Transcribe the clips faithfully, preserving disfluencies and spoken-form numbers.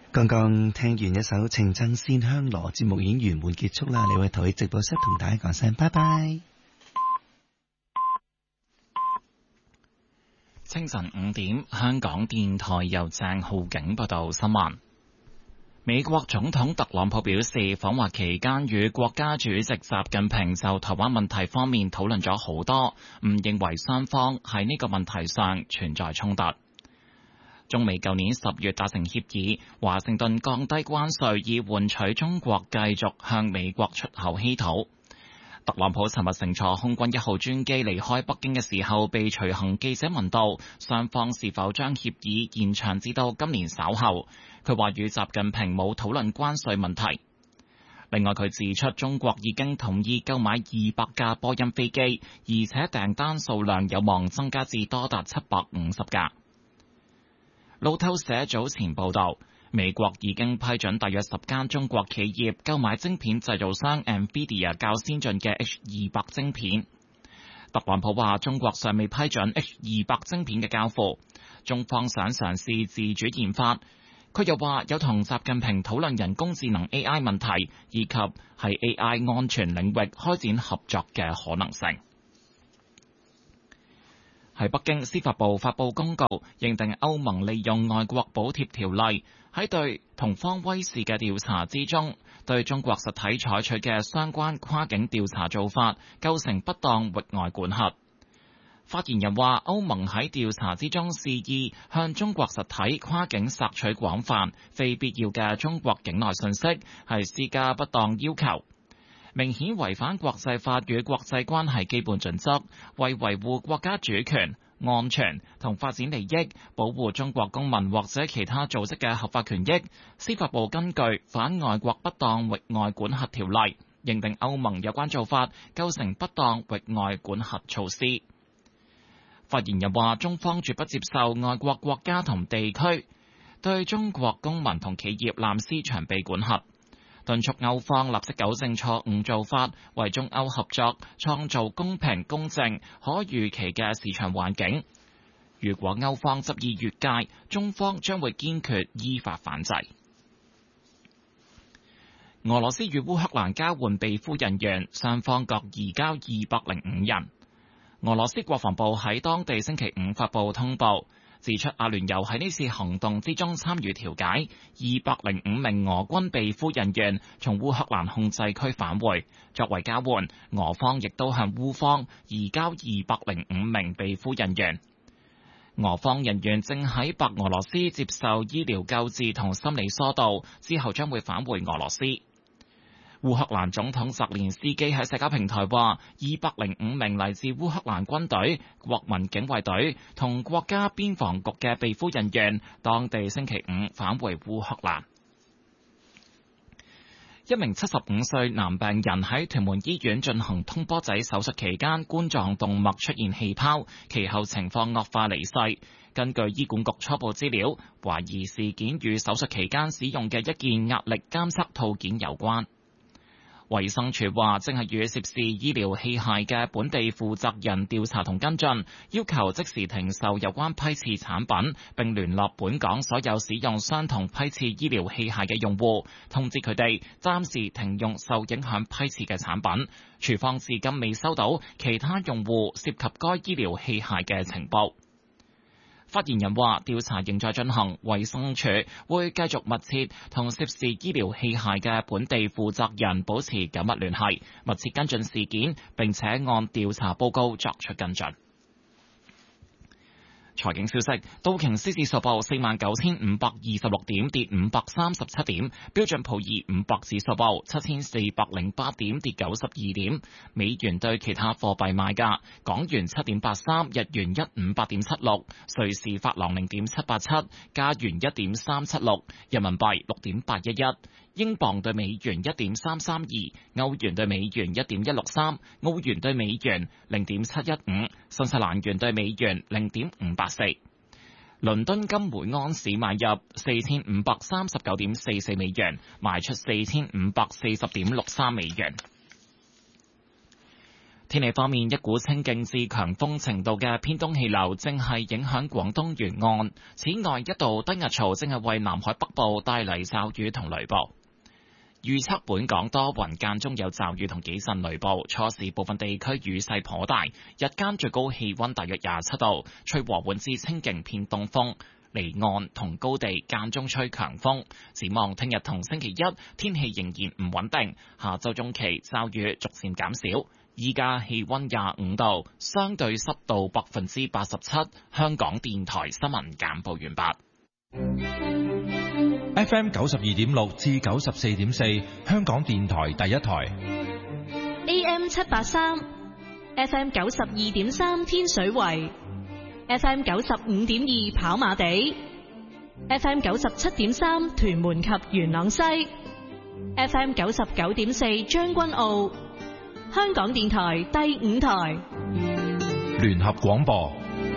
剛剛聽完一首《情真鮮香羅》，節目已經圓滿結束啦。你會同喺直播室同大家講聲拜拜。 清晨五點，香港電台由鄭浩景報道新聞。美國總統特朗普表示，訪華期間與國家主席習近平就台灣問題方面討論咗好多，唔認為雙方喺呢個問題上存在衝突。中美舊年十月達成協議，華盛頓降低關稅以換取中國繼續向美國出口稀土。特朗普尋日乘坐空軍一號專機離開北京嘅時候，被隨行記者問到雙方是否將協議延長至到今年稍後。佢話與習近平冇討論關稅問題。另外，佢指出中國已經同意購買二百架波音飛機，而且訂單數量有望增加至多達七百五十架。路透社早前報道，美國已經批准大約十間中國企業購買晶片製造商 NVIDIA 較先進嘅 H 二百晶片。特朗普話中國尚未批准 H 二百晶片嘅交付，中方想嘗試自主研發。佢又話有同習近平討論人工智能 A I 問題，以及喺 A I 安全領域開展合作嘅可能性。喺北京，司法部發布公告，認定歐盟利用外國補貼條例喺對同方威視嘅調查之中，對中國實體採取嘅相關跨境調查做法構成不當域外管轄。發言人話，歐盟喺調查之中肆意向中國實體跨境索取廣泛、非必要嘅中國境內信息，係施加不當要求，明顯違反國際法與國際關係基本準則，為維護國家主權、安全同發展利益，保護中國公民或者其他組織嘅合法權益。司法部根據《反外國不當域外管轄條例》，認定歐盟有關做法構成不當域外管轄措施。發言人話，中方絕不接受外國國家同地區對中國公民同企業濫施長臂管轄，敦促歐方立即糾正錯誤做法，為中歐合作創造公平、公正、可預期嘅市場環境。如果歐方執意越界，中方將會堅決依法反制。俄羅斯與烏克蘭交換被俘人員，雙方各移交二百零五人。俄羅斯國防部喺當地星期五發布通報，指出阿聯酋喺呢次行動之中參與調解，二百零五名俄軍被俘人員從烏克蘭控制區返回。作為交換，俄方亦都向烏方移交二百零五名被俘人員。俄方人員正喺白俄羅斯接受醫療救治同心理疏導，之後將會返回俄羅斯。烏克蘭總統澤連斯基喺社交平台話，二百零五名嚟自烏克蘭軍隊、國民警衛隊同國家邊防局嘅被俘人員，當地星期五返回烏克蘭。一名七十五歲男病人喺屯門醫院進行通波仔手術期間，冠狀動脈出現氣泡，其後情況惡化離世。根據醫管局初步資料，懷疑事件與手術期間使用嘅一件壓力監測套件有關。衛生署話，正係與涉事醫療器械嘅本地負責人調查同跟進，要求即時停售有關批次產品，並聯絡本港所有使用相同批次醫療器械嘅用戶，通知佢哋暫時停用受影響批次嘅產品。署方至今未收到其他用戶涉及該醫療器械嘅情報。發言人話，調查仍在進行，衛生署會繼續密切同涉事醫療器械嘅本地負責人保持緊密聯繫，密切跟進事件，並且按調查報告作出跟進。財經消息，道瓊斯指數報四萬九千五百二十六點，跌五百三十七點；標準普爾五百指數報七千四百零八點，跌九十二點。美元對其他貨幣賣價：港元七點八三，日元一五八點七六，瑞士法郎零點七八七，加元一點三七六，人民幣六點八一一。英鎊對美元一點三三二，歐元對美元一點一六三，澳元對美元零點七一五，新西蘭元對美元零點五八四。倫敦金每盎司買入四千五百三十九點四四美元，賣出四千五百四十點六三美元。 天氣方面，一股清勁至強風程度嘅偏東氣流正係影響廣東沿岸。此外，一道低壓槽正係為南海北部帶嚟驟雨同雷暴。預測本港多雲，間中有驟雨同幾陣雷暴，初時部分地區雨勢頗大，日間最高氣溫大約廿七度，吹和緩至清勁偏東風，離岸同高地間中吹強風。展望聽日同星期一，天氣仍然唔穩定，下週中期驟雨逐漸減少。依家氣溫廿五度，相對濕度百分之八十七。香港電台新聞簡報完畢。 F M 九十二點六至九十四點四，香港電台第一台。 A M 七八三，F M 九十二點三天水圍，F M 九十五點二跑馬地，F M 九十七點三屯門及元朗西，F M 九十九點四將軍澳。香港電台第五台聯合廣播。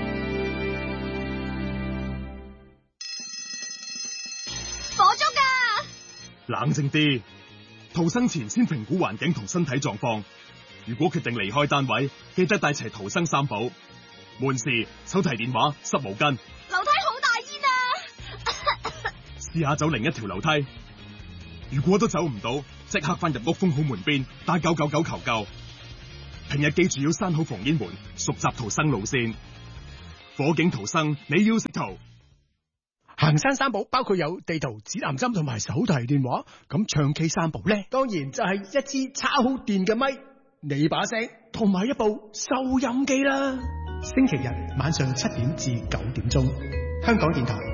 火燭㗎！ 冷靜啲，逃生前先評估環境同身體狀況。如果決定離開單位，記得帶齊逃生三寶：門匙、手提電話、濕毛巾。 樓梯好大煙啊！ 試下走另一條樓梯。如果都走唔到，即刻翻入屋封好門邊，打九九九求救。平日記住要閂好防煙門，熟習逃生路線。火警逃生，你要識逃。 行山三寶包括有地圖、指南針同埋手提電話。咁唱 K 三寶咧，當然就係一支叉好電嘅咪、你把聲同埋一部收音機啦。星期日晚上七點至九點鐘，香港電台